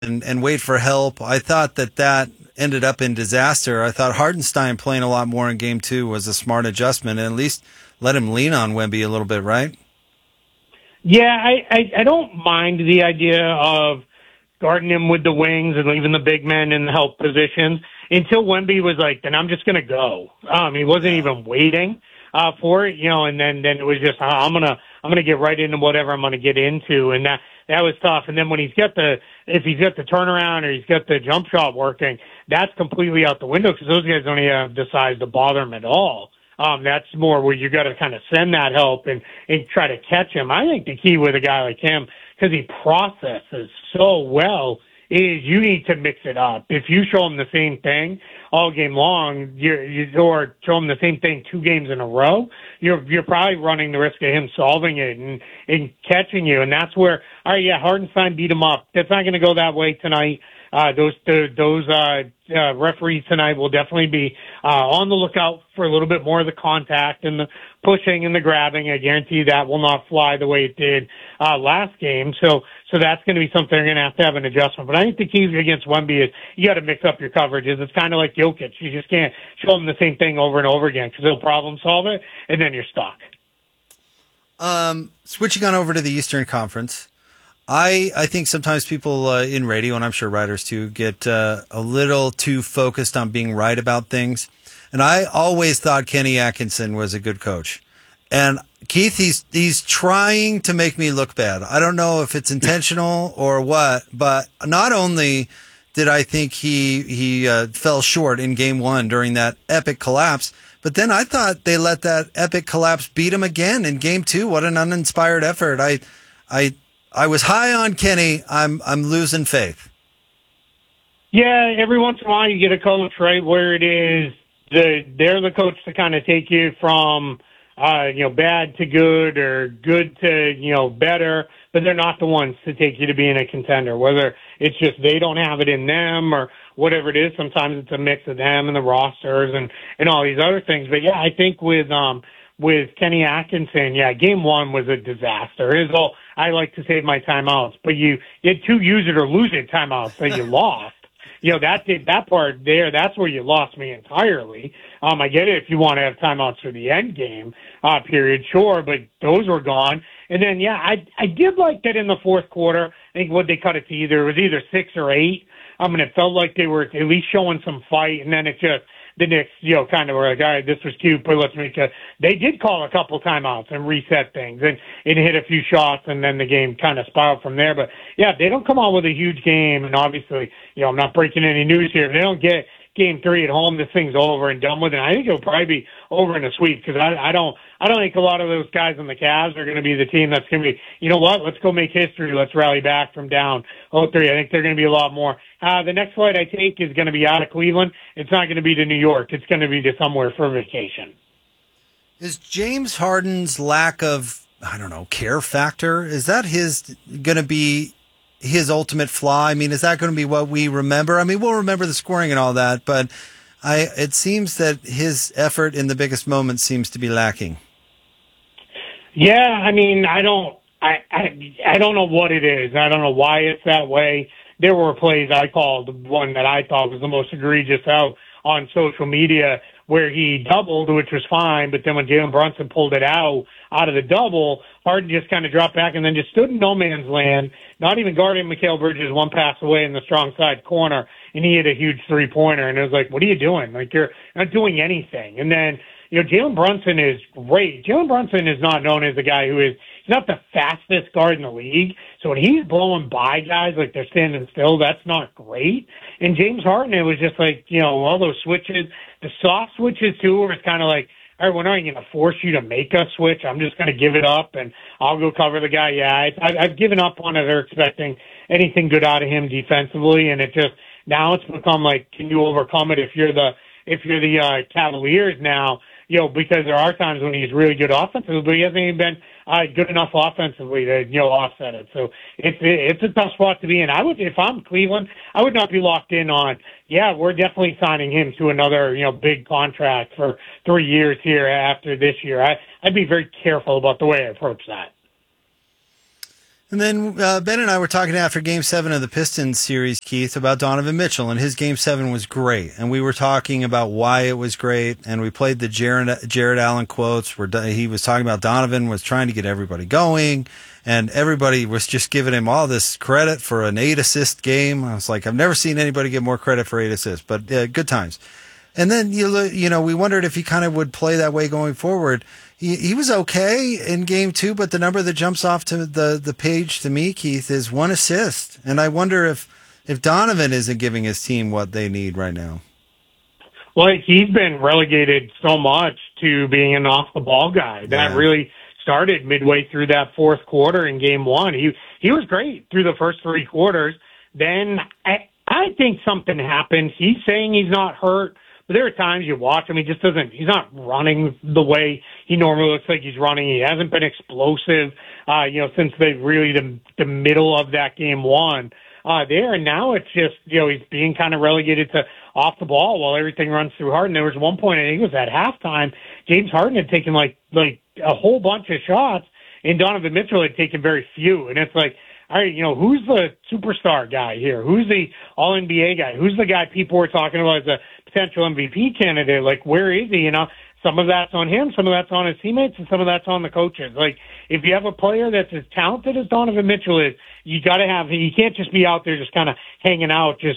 and wait for help. I thought that ended up in disaster. I thought Hardenstein playing a lot more in game two was a smart adjustment, and at least let him lean on Wemby a little bit, right? Yeah, I don't mind the idea of guarding him with the wings and leaving the big men in the help positions until Wemby was like, then I'm just going to go. He wasn't even waiting for it, and then it was just, I'm going to get right into whatever I'm going to get into. And that was tough. And then when if he's got the turnaround or he's got the jump shot working, that's completely out the window because those guys don't even have the size to bother him at all. That's more where you got to kind of send that help and try to catch him. I think the key with a guy like him, because he processes so well, is you need to mix it up. If you show him the same thing all game long, or show him the same thing 2 games in a row, you're probably running the risk of him solving it and catching you. And that's where, all right, yeah, Hardenstein beat him up. That's not going to go that way tonight. Those referees tonight will definitely be on the lookout for a little bit more of the contact and the pushing and the grabbing. I guarantee that will not fly the way it did last game. So that's going to be something they're going to have an adjustment. But I think the key against Wemby is you got to mix up your coverages. It's kind of like Jokic. You just can't show them the same thing over and over again because they'll problem solve it, and then you're stuck. Switching on over to the Eastern Conference. I think sometimes people in radio, and I'm sure writers too, get a little too focused on being right about things. And I always thought Kenny Atkinson was a good coach. And Keith, he's trying to make me look bad. I don't know if it's intentional or what, but not only did I think he fell short in game one during that epic collapse, but then I thought they let that epic collapse beat him again in game two. What an uninspired effort. I was high on Kenny. I'm losing faith. Yeah, every once in a while you get a coach, right, where it is they're the coach to kind of take you from bad to good or good to better, but they're not the ones to take you to being a contender. Whether it's just they don't have it in them or whatever it is, sometimes it's a mix of them and the rosters and all these other things. But yeah, I think with Kenny Atkinson, yeah, game one was a disaster. It is all I like to save my timeouts, but you had 2 use it or lose it timeouts that you lost. That part there, that's where you lost me entirely. I get it if you want to have timeouts for the end game period, sure, but those were gone. And then, yeah, I did like that in the fourth quarter. I think what they cut it to it was either 6 or 8. It felt like they were at least showing some fight, and then it just, the Knicks, kind of were like, all right, this was cute, but let's make they did call a couple timeouts and reset things and hit a few shots, and then the game kind of spiraled from there. But yeah, they don't come out with a huge game, and obviously, I'm not breaking any news here. If they don't get game 3 at home, this thing's over and done with, and I think it'll probably be over in a sweep because I don't think a lot of those guys on the Cavs are going to be the team that's going to be, you know what, let's go make history, let's rally back from down 0-3. I think they're going to be a lot more. The next flight I take is going to be out of Cleveland. It's not going to be to New York. It's going to be to somewhere for vacation. Is James Harden's lack of, care factor, is that going to be his ultimate flaw? Is that going to be what we remember? We'll remember the scoring and all that, but it seems that his effort in the biggest moments seems to be lacking. Yeah, I don't know what it is. I don't know why it's that way. There were plays I called, one that I thought was the most egregious out on social media where he doubled, which was fine, but then when Jalen Brunson pulled it out of the double, Harden just kind of dropped back and then just stood in no man's land, not even guarding Mikal Bridges one pass away in the strong side corner, and he hit a huge three-pointer, and it was like, what are you doing? You're not doing anything. And then, Jalen Brunson is great. Jalen Brunson is not known as a guy he's not the fastest guard in the league. So when he's blowing by guys like they're standing still, that's not great. And James Harden, it was just like, all those switches, the soft switches too, where it's kind of like, all right, we're not going to force you to make a switch. I'm just going to give it up and I'll go cover the guy. Yeah, I've given up on it. They're expecting anything good out of him defensively. And it just, now it's become like, can you overcome it if you're the Cavaliers now? Because there are times when he's really good offensively, but he hasn't even been good enough offensively to, offset it. So it's a tough spot to be in. If I'm Cleveland, I would not be locked in on, yeah, we're definitely signing him to another, big contract for 3 years here after this year. I'd be very careful about the way I approach that. And then Ben and I were talking after Game 7 of the Pistons series, Keith, about Donovan Mitchell, and his Game 7 was great. And we were talking about why it was great, and we played the Jared Allen quotes where he was talking about Donovan was trying to get everybody going, and everybody was just giving him all this credit for an 8-assist game. I was like, I've never seen anybody get more credit for 8 assists, but good times. And then, we wondered if he kind of would play that way going forward. He was okay in Game 2, but the number that jumps off to the page to me, Keith, is 1 assist. And I wonder if Donovan isn't giving his team what they need right now. Well, he's been relegated so much to being an off-the-ball guy. That really started midway through that fourth quarter in Game 1. He was great through the first 3 quarters. Then I think something happened. He's saying he's not hurt. But there are times you watch him, he's not running the way he normally looks like he's running. He hasn't been explosive, since the middle of that Game 1 there. And now it's just, he's being kind of relegated to off the ball while everything runs through Harden. There was one point, I think it was at halftime, James Harden had taken like a whole bunch of shots and Donovan Mitchell had taken very few. And it's like, all right, who's the superstar guy here? Who's the All-NBA guy? Who's the guy people were talking about as a potential MVP candidate? Like, where is he? Some of that's on him, some of that's on his teammates, and some of that's on the coaches. Like, if you have a player that's as talented as Donovan Mitchell is, you can't just be out there just kind of hanging out, just,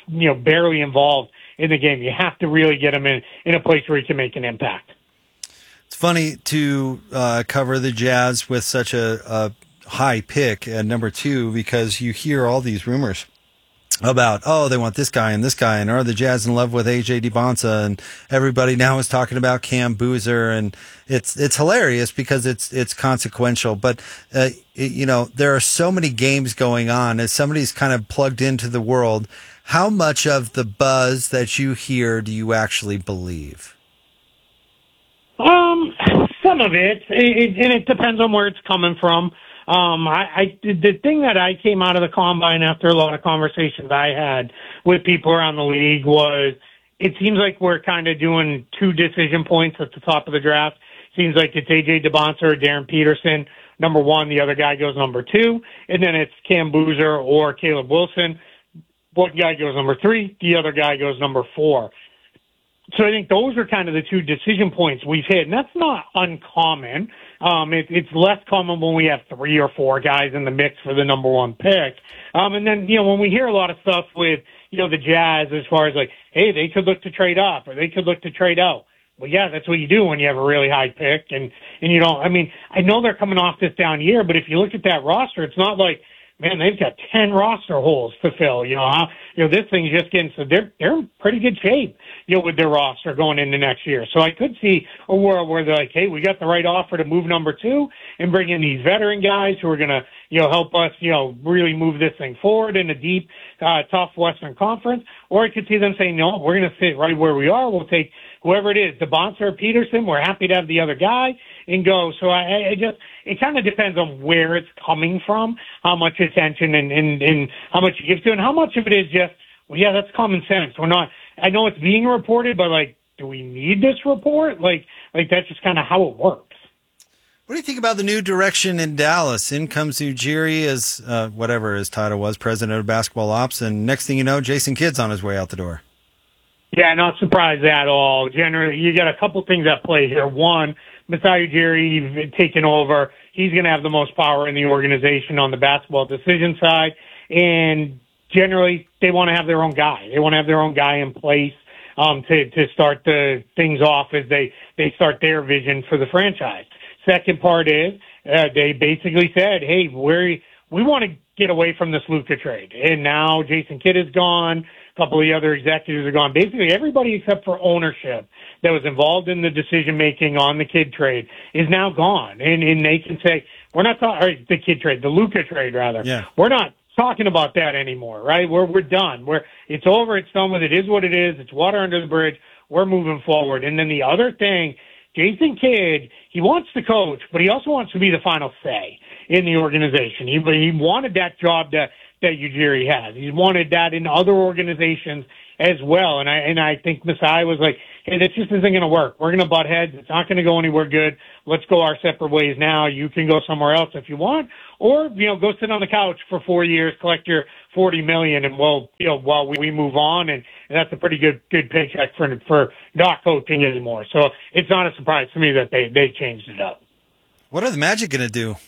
barely involved in the game. You have to really get him in a place where he can make an impact. It's funny to cover the Jazz with such a high pick at number 2 because you hear all these rumors about, they want this guy, and are the Jazz in love with AJ DeBonsa, and everybody now is talking about Cam Boozer, and it's hilarious because it's consequential. But there are so many games going on. As somebody's kind of plugged into the world, how much of the buzz that you hear do you actually believe? Some of it, and it depends on where it's coming from. The thing that I came out of the combine after a lot of conversations I had with people around the league was it seems like we're kind of doing 2 decision points at the top of the draft. Seems like it's AJ DeBonsa or Darren Peterson, number 1, the other guy goes number 2, and then it's Cam Boozer or Caleb Wilson. One guy goes number 3, the other guy goes number 4. So I think those are kind of the 2 decision points we've hit, and that's not uncommon. It's less common when we have 3 or 4 guys in the mix for the number 1 pick. And then, when we hear a lot of stuff with, the Jazz as far as like, hey, they could look to trade up or they could look to trade out. Well, yeah, that's what you do when you have a really high pick. And I know they're coming off this down year, but if you look at that roster, it's not like, man, they've got 10 roster holes to fill. This thing's just getting, so they're in pretty good shape, with their roster going into next year. So I could see a world where they're like, hey, we got the right offer to move number 2 and bring in these veteran guys who are going to, help us, really move this thing forward in a deep, tough Western Conference. Or I could see them saying, no, we're going to sit right where we are. We'll take whoever it is, DeBonsa or Peterson. We're happy to have the other guy and go. So it kind of depends on where it's coming from, how much attention and how much you give to it, and how much of it is just, well, yeah, that's common sense. I know it's being reported, but like, do we need this report? Like that's just kind of how it works. What do you think about the new direction in Dallas? In comes Ujiri as whatever his title was, president of basketball ops, and next thing you know, Jason Kidd's on his way out the door. Yeah, not surprised at all. Generally, you got a couple things at play here. One, Masai Ujiri taking over. He's going to have the most power in the organization on the basketball decision side, and generally, they want to have their own guy. They want to have their own guy in place to start the things off as they start their vision for the franchise. Second part is they basically said, hey, we want to get away from this Luka trade. And now Jason Kidd is gone. A couple of the other executives are gone. Basically, everybody except for ownership that was involved in the decision-making on the Kidd trade is now gone. And they can say, we're not talking, the Kidd trade, the Luka trade, rather. Yeah. We're not talking about that anymore, right? We're done. It's over. It's done with. It is what it is. It's water under the bridge. We're moving forward. And then the other thing, Jason Kidd, he wants to coach, but he also wants to be the final say. in the organization. He wanted that job that Ujiri has. He wanted that in other organizations as well. And I think Masai was like, hey, this just isn't going to work. We're going to butt heads. It's not going to go anywhere good. Let's go our separate ways now. You can go somewhere else if you want, or, go sit on the couch for 4 years, collect your $40 million, and while we move on. And that's a pretty good paycheck for not coaching anymore. So it's not a surprise to me that they changed it up. What are the Magic going to do?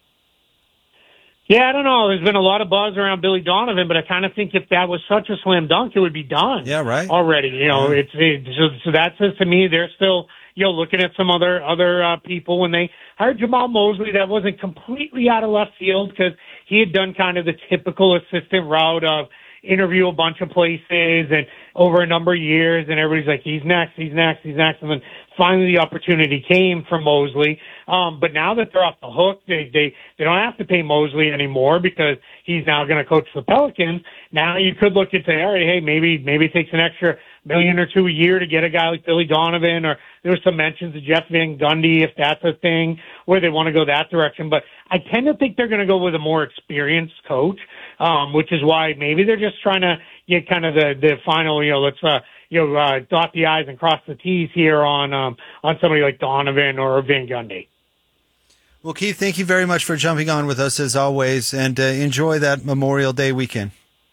Yeah, I don't know. There's been a lot of buzz around Billy Donovan, but I kind of think if that was such a slam dunk, it would be done. Yeah, right. Already, so that says to me they're still, looking at some other people. When they hired Jamal Mosley, that wasn't completely out of left field because he had done kind of the typical assistant route of interview a bunch of places and over a number of years, and everybody's like, he's next. And then finally the opportunity came from Mosley. But now that they're off the hook, they don't have to pay Mosley anymore because he's now going to coach the Pelicans. Now you could look and say, all right, hey, maybe it takes an extra $1 million or $2 million a year to get a guy like Billy Donovan, or there were some mentions of Jeff Van Gundy, if that's a thing where they want to go that direction. But I tend to think they're going to go with a more experienced coach, which is why maybe they're just trying to get kind of the final, let's dot the I's and cross the T's here on somebody like Donovan or Van Gundy. Well, Keith, thank you very much for jumping on with us as always, and enjoy that Memorial Day weekend.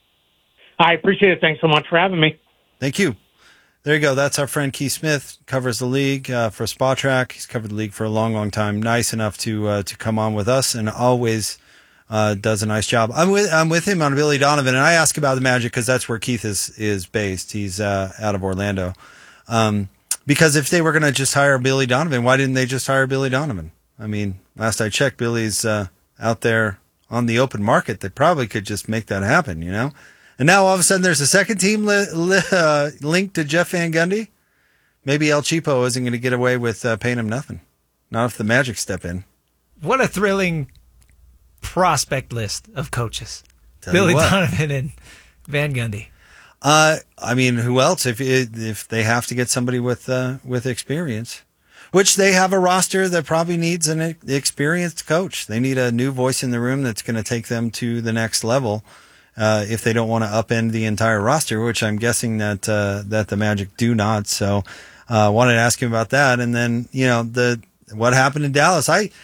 I appreciate it. Thanks so much for having me. Thank you. There you go. That's our friend Keith Smith, covers the league for Spotrac. He's covered the league for a long, long time. Nice enough to come on with us, and always does a nice job. I'm with him on Billy Donovan, and I ask about the Magic because that's where Keith is based. He's out of Orlando. Because if they were going to just hire Billy Donovan, why didn't they just hire Billy Donovan? I mean, last I checked, Billy's out there on the open market. They probably could just make that happen, And now all of a sudden there's a second team linked to Jeff Van Gundy. Maybe El Cheapo isn't going to get away with paying him nothing. Not if the Magic step in. What a thrilling prospect list of coaches. Billy Donovan and Van Gundy. I mean, who else? If they have to get somebody with experience, which they have a roster that probably needs an experienced coach. They need a new voice in the room that's going to take them to the next level. If they don't want to upend the entire roster, which I'm guessing that the Magic do not. So, wanted to ask him about that. And then, what happened in Dallas.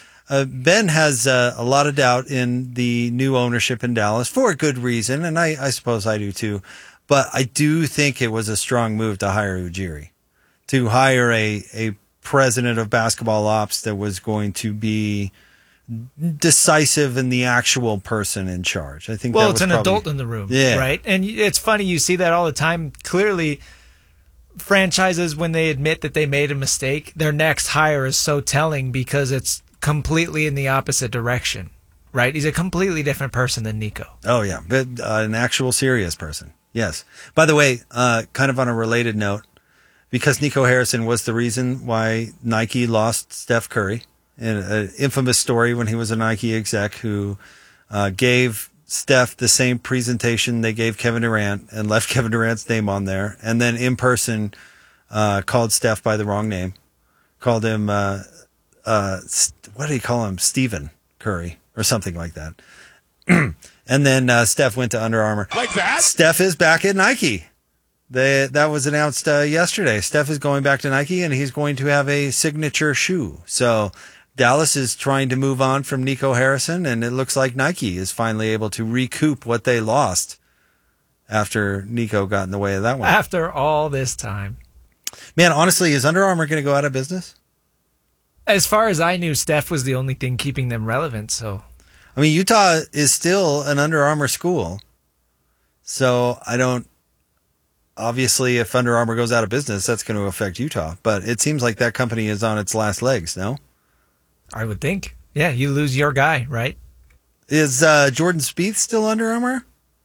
Ben has a lot of doubt in the new ownership in Dallas for a good reason. And I suppose I do too. But I do think it was a strong move to hire Ujiri, to hire a president of basketball ops that was going to be decisive in the actual person in charge. I think it's an adult in the room, right? And it's funny, you see that all the time. Clearly, franchises, when they admit that they made a mistake, their next hire is so telling because it's completely in the opposite direction, right? He's a completely different person than Nico. Oh, yeah, but an actual serious person, yes. By the way, kind of on a related note, because Nico Harrison was the reason why Nike lost Steph Curry, in an infamous story when he was a Nike exec who gave Steph the same presentation they gave Kevin Durant and left Kevin Durant's name on there, and then in person called Steph by the wrong name, called him what did he call him? Stephen Curry or something like that. And then Steph went to Under Armour. Like that? Steph is back at Nike. That was announced yesterday. Steph is going back to Nike, and he's going to have a signature shoe. So Dallas is trying to move on from Nico Harrison, and it looks like Nike is finally able to recoup what they lost after Nico got in the way of that one. After all this time. Man, honestly, is Under Armour going to go out of business? As far as I knew, Steph was the only thing keeping them relevant. So, I mean, Utah is still an Under Armour school. So obviously, if Under Armour goes out of business, that's going to affect Utah. But it seems like that company is on its last legs, no? I would think. Yeah, you lose your guy, right? Is Jordan Spieth still Under Armour?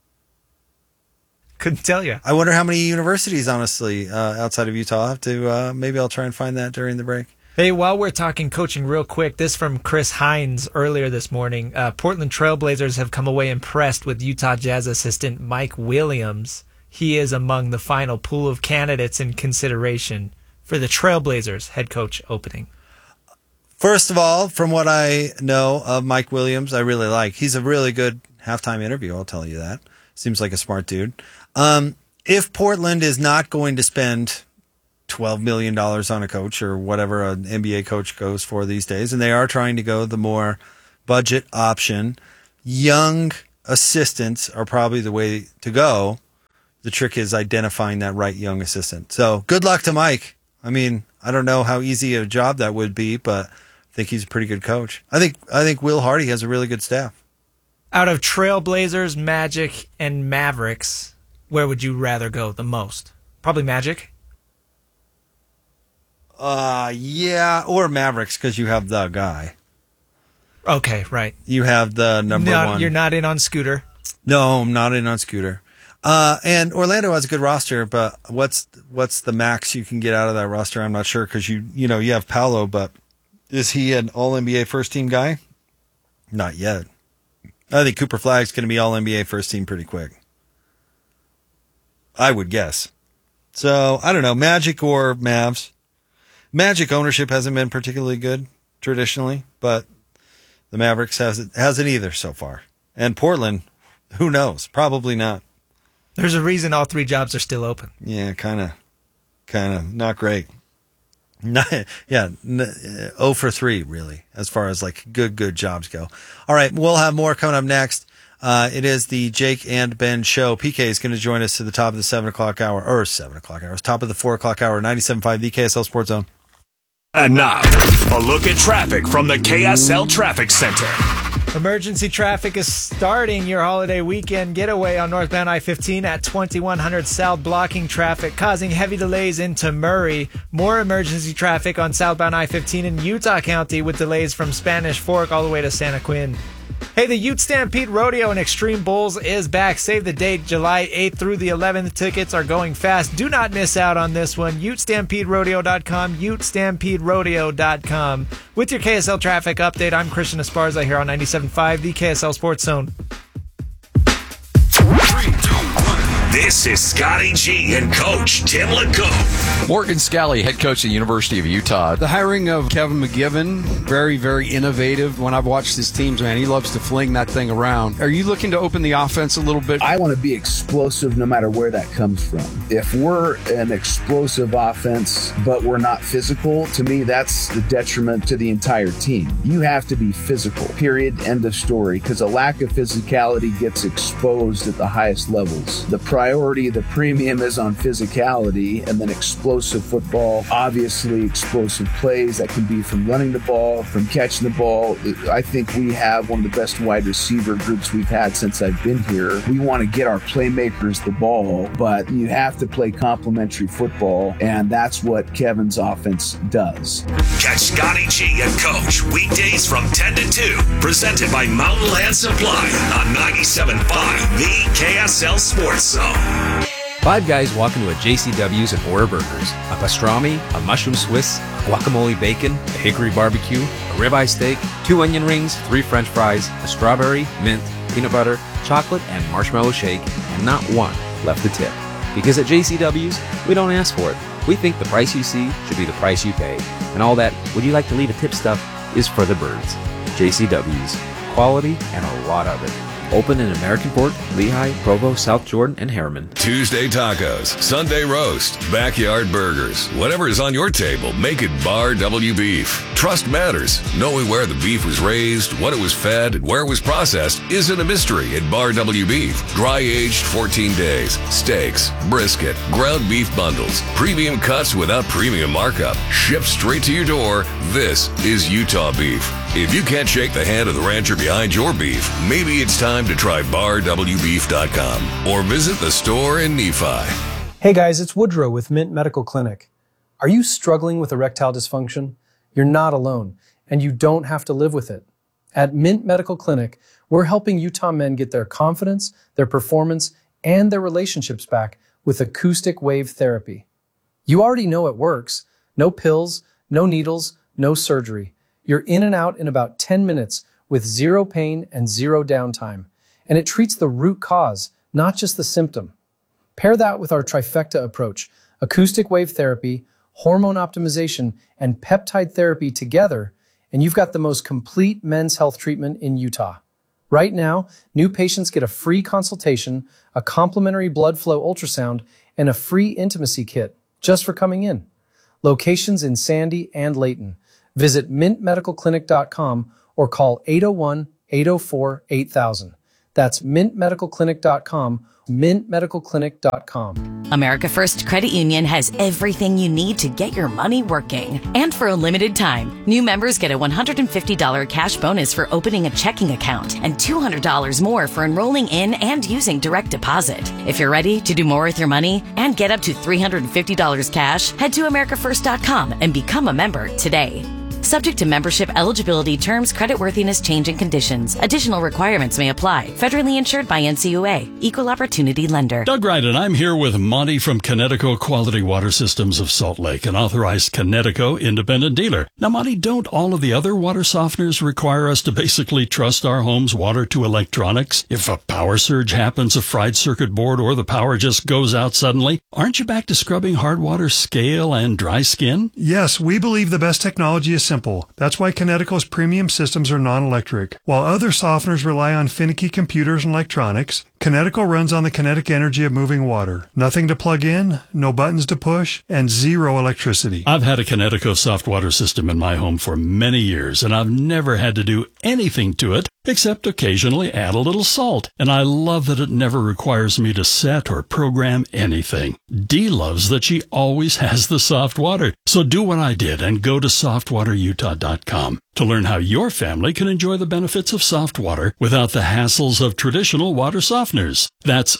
Couldn't tell you. I wonder how many universities, honestly, outside of Utah. I'll have to, maybe I'll try and find that during the break. Hey, while we're talking coaching real quick, this from Chris Hines earlier this morning. Portland Trailblazers have come away impressed with Utah Jazz assistant Mike Williams. He is among the final pool of candidates in consideration for the Trailblazers head coach opening. First of all, from what I know of Mike Williams, I really like. He's a really good halftime interview, I'll tell you that. Seems like a smart dude. If Portland is not going to spend $12 million on a coach or whatever an NBA coach goes for these days, and they are trying to go the more budget option, young assistants are probably the way to go. The trick is identifying that right young assistant. So good luck to Mike. I mean, I don't know how easy a job that would be, but I think he's a pretty good coach. I think Will Hardy has a really good staff. Out of Trailblazers, Magic, and Mavericks, where would you rather go the most? Probably Magic. Yeah, or Mavericks, because you have the guy. Okay, right. You have the number one. You're not in on Scooter. No, I'm not in on Scooter. And Orlando has a good roster, but what's the max you can get out of that roster? I'm not sure, because you have Paolo, but is he an All-NBA first-team guy? Not yet. I think Cooper Flagg's going to be All-NBA first team pretty quick. I would guess. So, I don't know, Magic or Mavs. Magic ownership hasn't been particularly good traditionally, but the Mavericks hasn't either so far. And Portland, who knows? Probably not. There's a reason all 3 jobs are still open. Yeah, kind of not great. 0 for 3 really, as far as like good jobs go. All right, we'll have more coming up next. It is the Jake and Ben show. PK is going to join us to the top of the 7 o'clock hour, top of the 4 o'clock hour, 97.5 the KSL Sports Zone. And now, a look at traffic from the KSL Traffic Center. Emergency traffic is starting your holiday weekend getaway on northbound I-15 at 2100 South, blocking traffic, causing heavy delays into Murray. More emergency traffic on southbound I-15 in Utah County with delays from Spanish Fork all the way to Santa Quinn. Hey, the Ute Stampede Rodeo in Extreme Bulls is back. Save the date, July 8th through the 11th. Tickets are going fast. Do not miss out on this one. UteStampedeRodeo.com, UteStampedeRodeo.com. With your KSL traffic update, I'm Christian Esparza here on 97.5, the KSL Sports Zone. 3, 2, 1. This is Scotty G and Coach Tim LeCoq. Morgan Scally, head coach at the University of Utah. The hiring of Kevin McGivern, very, very innovative. When I've watched his teams, man, he loves to fling that thing around. Are you looking to open the offense a little bit? I want to be explosive no matter where that comes from. If we're an explosive offense, but we're not physical, to me, that's the detriment to the entire team. You have to be physical, period, end of story, because a lack of physicality gets exposed at the highest levels. The priority, the premium is on physicality, and then explosive football, obviously explosive plays that can be from running the ball, from catching the ball. I think we have one of the best wide receiver groups we've had since I've been here. We want to get our playmakers the ball, but you have to play complementary football, and that's what Kevin's offense does. Catch Scotty G and Coach weekdays from 10 to 2, presented by Mountain Land Supply on 97.5, the KSL Sports Zone. Five guys walk into a JCW's and order burgers. A pastrami, a mushroom Swiss, guacamole bacon, a hickory barbecue, a ribeye steak, 2 onion rings, 3 French fries, a strawberry, mint, peanut butter, chocolate, and marshmallow shake, and not one left to tip. Because at JCW's, we don't ask for it. We think the price you see should be the price you pay. And all that, would you like to leave a tip stuff, is for the birds. JCW's. Quality and a lot of it. Open in American Fork, Lehigh, Provo, South Jordan, and Harriman. Tuesday tacos, Sunday roast, backyard burgers. Whatever is on your table, make it Bar W Beef. Trust matters. Knowing where the beef was raised, what it was fed, and where it was processed isn't a mystery at Bar W Beef. Dry-aged 14 days, steaks, brisket, ground beef bundles, premium cuts without premium markup, shipped straight to your door. This is Utah beef. If you can't shake the hand of the rancher behind your beef, maybe it's time to try BarWBeef.com or visit the store in Nephi. Hey guys, it's Woodrow with Mint Medical Clinic. Are you struggling with erectile dysfunction? You're not alone, and you don't have to live with it. At Mint Medical Clinic, we're helping Utah men get their confidence, their performance, and their relationships back with acoustic wave therapy. You already know it works. No pills, no needles, no surgery. You're in and out in about 10 minutes with zero pain and zero downtime. And it treats the root cause, not just the symptom. Pair that with our trifecta approach, acoustic wave therapy, hormone optimization, and peptide therapy together, and you've got the most complete men's health treatment in Utah. Right now, new patients get a free consultation, a complimentary blood flow ultrasound, and a free intimacy kit just for coming in. Locations in Sandy and Layton. Visit mintmedicalclinic.com or call 801-804-8000. That's mintmedicalclinic.com, mintmedicalclinic.com. America First Credit Union has everything you need to get your money working. And for a limited time, new members get a $150 cash bonus for opening a checking account and $200 more for enrolling in and using direct deposit. If you're ready to do more with your money and get up to $350 cash, head to americafirst.com and become a member today. Subject to membership eligibility, terms, creditworthiness, change, and conditions. Additional requirements may apply. Federally insured by NCUA. Equal Opportunity Lender. Doug Wright, and I'm here with Monty from Connecticut Quality Water Systems of Salt Lake, an authorized Connecticut independent dealer. Now, Monty, don't all of the other water softeners require us to basically trust our home's water to electronics? If a power surge happens, a fried circuit board, or the power just goes out suddenly, aren't you back to scrubbing hard water, scale, and dry skin? Yes, we believe the best technology is simple. That's why Connecticut's premium systems are non-electric. While other softeners rely on finicky computers and electronics, Connecticut runs on the kinetic energy of moving water. Nothing to plug in, no buttons to push, and zero electricity. I've had a Connecticut soft water system in my home for many years, and I've never had to do anything to it except occasionally add a little salt. And I love that it never requires me to set or program anything. Dee loves that she always has the soft water. So do what I did and go to softwaterutah.com to learn how your family can enjoy the benefits of soft water without the hassles of traditional water softeners. That's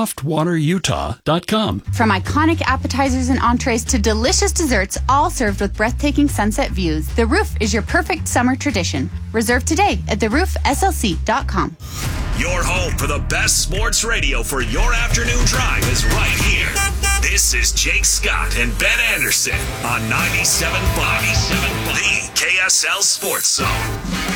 softwaterutah.com. From iconic appetizers and entrees to delicious desserts, all served with breathtaking sunset views, The Roof is your perfect summer tradition. Reserve today at theroofslc.com. Your home for the best sports radio for your afternoon drive is right here. This is Jake Scott and Ben Anderson on 97.5, the KSL Sports Zone.